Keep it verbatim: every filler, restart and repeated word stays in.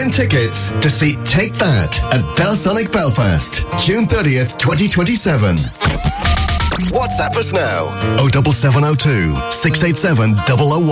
and tickets to see Take That at Belsonic Belfast, June thirtieth, twenty twenty-seven. WhatsApp us now, oh seven seven oh two, six eight seven, double oh one.